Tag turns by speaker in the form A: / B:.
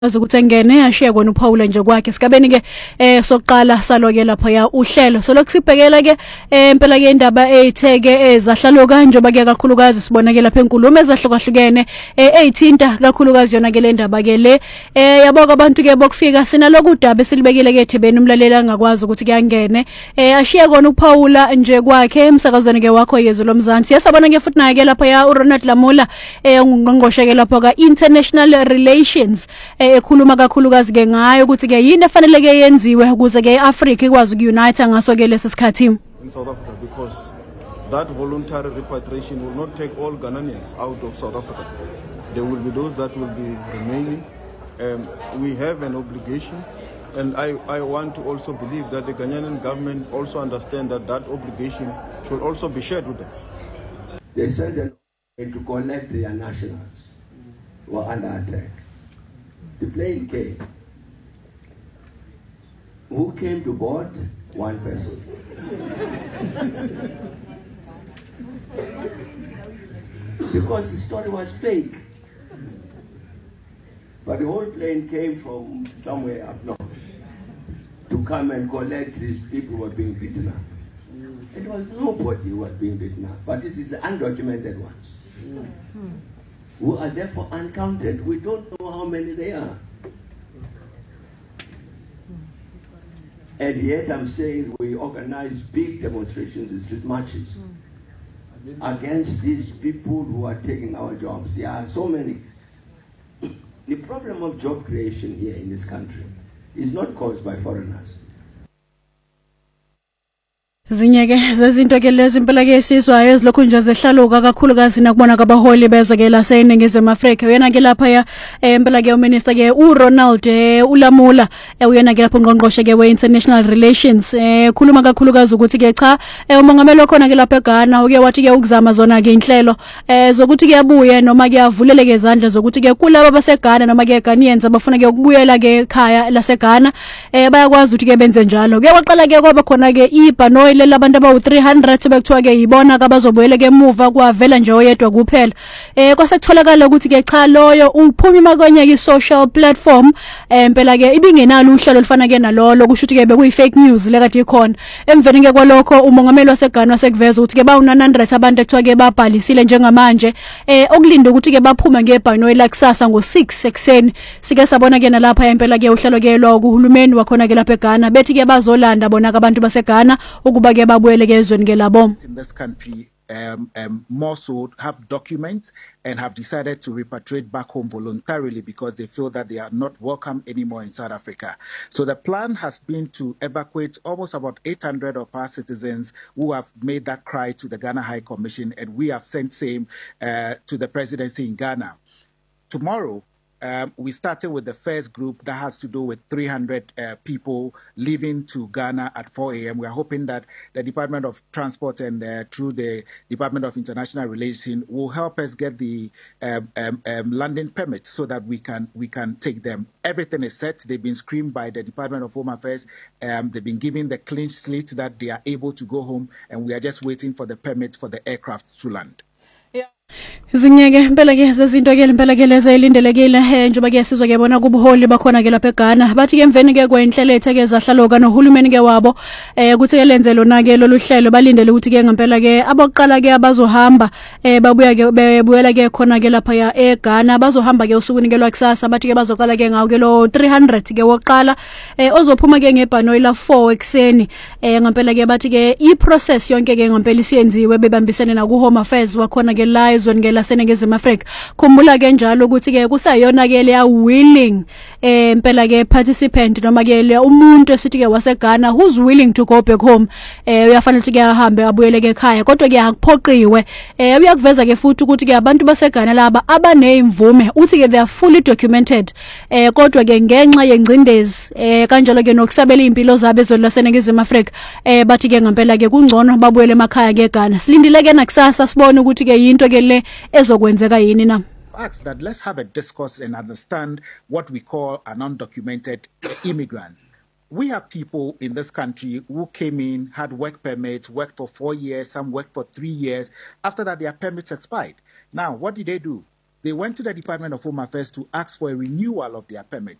A: ukuthi engene ashiya kona uPaula nje kwakhe sikabeni ke soqala saloke lapha ya uhlelo so lokusibhekela ke impela ke indaba ezitheke ezahlalo kanje bake kakhulukazi sibona ke lapha enkulumo ezahlukahlukene ezithinta kakhulukazi yona ke le ndaba ke le yabonga abantu ke bokufika sinaloku udaba esilibekile ke ethebeni umlaleli angakwazi ukuthi kuyangene ashiya kona uPaula nje kwakhe emsakazweni ke wakho yezwe lomzansi yasabona ke futhi naye ke lapha ya uRonald Lamula ungqongqoshe ke lapha ka international relations ekhuluma kakhulukazi ke ngayo ukuthi ke yini efanele ke yenziwe ukuze ke iAfrica ikwazi ukuunite ngaso ke lesisikhathi
B: in South Africa, because that voluntary repatriation will not take all Ghanaians out of South Africa. There will be those that will be remaining. We have an obligation, and I want to also believe that the Ghanaian government also understand that that obligation should also be shared with them.
C: They said that to collect their nationals were under attack. The plane came. Who came to board? One person. Because the story was fake. But the whole plane came from somewhere up north to come and collect these people who were being beaten up. It was nobody who was being beaten up, but this is the undocumented ones. Who are therefore uncounted. We don't know how many they are. And yet I'm saying we organize big demonstrations and street marches against these people who are taking our jobs. There are so many. The problem of job creation here in this country is not caused by foreigners.
A: Zinyeke zezinto ke lezi impela ke sizwayo ezilokhu nje zehlaluka kakhulukazi nakubona kabaholi bezwe ke la seNingizimu Afrika uyena ke lapha ya impela ke uminister ke uRonald uLamula uyena ke lapha ungqongqoshe ke we-international relations khuluma kakhulukazi ukuthi ke cha umongameli khona ke lapha eGhana uke wathi ke ukuzama zona ke inhlelo zokuthi ke abuye noma ke avuleleke izandla zokuthi ke kulabo baseGhana noma ke Ghanaians abafuna ke ukubuyela ke ekhaya laseGhana bayakwazi ukuthi ke benze njalo ke waqala ke kwaba khona ke ibhanoyi labantu abawu300 bekuthiwa ke yibona abazobuyela ke emuva kwavela nje oyedwa kuphela kwasekutholakala ukuthi ke cha loyo uphuma imakwenye ke social platform impela ke ibingenalo uhlelo olufana ke nalolo kusho ukuthi ke bekuyi fake news lekade ikhona emveni ke kwalokho umongameli waseGhana wasekuveza ukuthi ke bawu900 abantu ekuthiwa ke babhalisile njengamanje okulinda ukuthi ke baphume ngebhanoyi lakusasa ngo6 ekseni sike sabona ke nalapha impela ke uhlelo ke lo kuhulumeni wakhona ke lapha eGhana bethi ke bazolanda bona abantu baseGhana ukuba ke babuyele ke ezweni ke labo
D: in this country more so have documents and have decided to repatriate back home voluntarily because they feel that they are not welcome anymore in South Africa. So the plan has been to evacuate almost about 800 of our citizens who have made that cry to the Ghana High Commission, and we have sent same to the presidency in Ghana. Tomorrow, we started with the first group that has to do with 300 people leaving to Ghana at 4 a.m. We are hoping that the Department of Transport and through the Department of International Relations will help us get the landing permit so that we can take them. Everything is set. They've been screened by the Department of Home Affairs. They've been given the clean slate that they are able to go home, and we are just waiting for the permit for the aircraft to land.
A: Zinyeke impela ke zezinto ke impela ke lezi elindelekile njengoba ke sizwe ke bona kubuholi bakhona ke lapha eGhana bathi ke emveni ke kwenhlelo etheke zahlaluka nohulumeni ke wabo ukuthi ke lenze lona ke lolu hlelo balindele ukuthi ke ngempela ke aboqala ke abazohamba babuya ke bebuyela ke khona ke lapha ya eGhana bazohamba ke usuku ke lwakusasa bathi ke bazoqala ke ngawo ke lo 300 ke woqala ozophuma ke ngebhanoyi la 4 ekseni ngempela ke bathi ke iprocess yonke ke ngempela isiyenziwe bebambisene na ku Home Affairs wakhona ke la ezweni ke laseNingizimu Afrika khumbula ke njalo ukuthi ke kusayona ke le willing impela ke participant noma ke le umuntu esithi ke waseGhana who's willing to go back home uyafanele ukuthi ke ahambe abuyele ke ekhaya kodwa ke akuphoqiwe uyakuveza ke futhi ukuthi ke abantu baseGhana laba abanezimvume uthi ke they are fully documented kodwa ke ngenxa yengcindezi kanjalo ke nokusabela impilo zabo ezweni laseNingizimu Afrika bathi ke ngempela ke kungcono babuyele emakhaya ke eGhana silindile ke nakusasa sibone ukuthi ke yinto ke le ezokwenzeka yini na
D: Ask that let's have a discourse and understand what we call an undocumented immigrant. We have people in this country who came in, had work permits, worked for 4 years, some worked for 3 years. After that, their permits expired. Now, what did they do? they went to the Department of Home Affairs to ask for a renewal of their permit.